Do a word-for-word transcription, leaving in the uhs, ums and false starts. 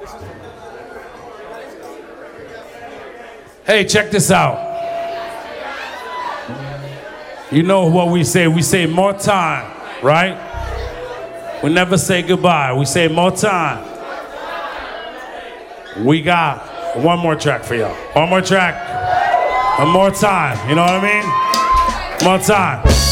Hey, check this out. You know what we say? We say more time, right? We never say goodbye. We say more time. We got one more track for y'all. One more track. One more time. You know what I mean? More time.